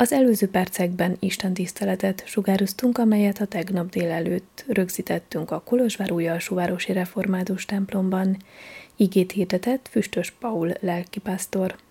Az előző percekben istentiszteletet sugároztunk, amelyet a tegnap délelőtt rögzítettünk a Kolozsvár Újalsóvárosi Református templomban. Igét hirdetett Füstös Paul lelkipásztor.